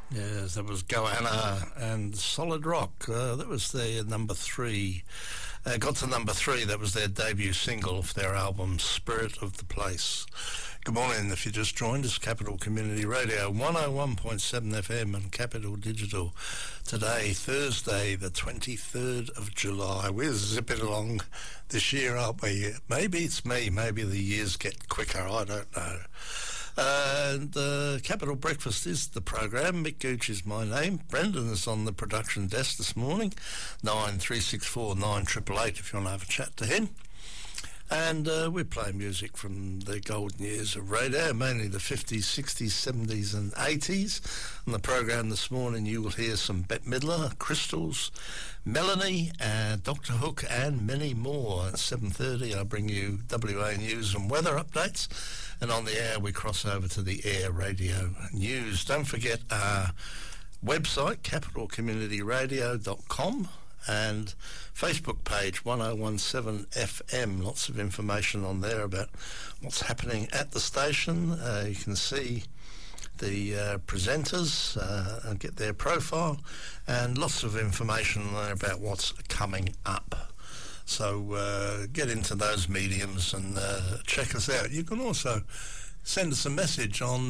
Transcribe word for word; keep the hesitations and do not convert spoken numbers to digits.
Yes, that was Goanna and Solid Rock. Uh, that was their number three. Uh, got to number three. That was their debut single of their album, Spirit of the Place. Good morning. If you just joined us, Capital Community Radio, one oh one point seven F M and Capital Digital. Today, Thursday, the twenty-third of July. We're zipping along this year, aren't we? Maybe it's me. Maybe the years get quicker. I don't know. And uh, Capital Breakfast is the program. Mick Gooch is my name. Brendan is on the production desk this morning. nine three six four nine eight eight eight if you want to have a chat to him. And uh, we play music from the golden years of radio, mainly the fifties, sixties, seventies and eighties. On the program this morning you will hear some Bette Midler, Crystals, Melanie, uh, Doctor Hook and many more. At seven thirty I'll bring you W A news and weather updates. And on the air we cross over to the Air Radio News. Don't forget our website, capital community radio dot com. And Facebook page one oh one seven F M. Lots of information on there about what's happening at the station. Uh, you can see the uh, presenters uh, and get their profile, and lots of information there about what's coming up. So uh, get into those mediums and uh, check us out. You can also send us a message on